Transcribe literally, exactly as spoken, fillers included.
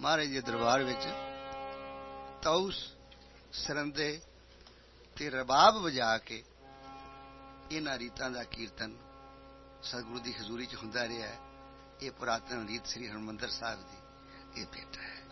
महाराज के दरबार विच तौस सरंदे ते रबाब वजा के इन्हां रीतां दा कीर्तन सतगुरु की हजूरी च हुंदा रहा है। ये पुरातन रीत श्री हरमंदर साहिब की ये भेट है।